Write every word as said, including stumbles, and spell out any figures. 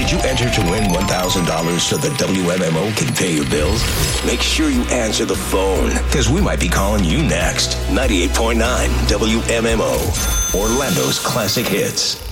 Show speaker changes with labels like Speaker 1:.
Speaker 1: Did you enter to win one thousand dollars so that W M M O can pay your bills? Make sure you answer the phone, because we might be calling you next. ninety-eight point nine W M M O, Orlando's classic hits.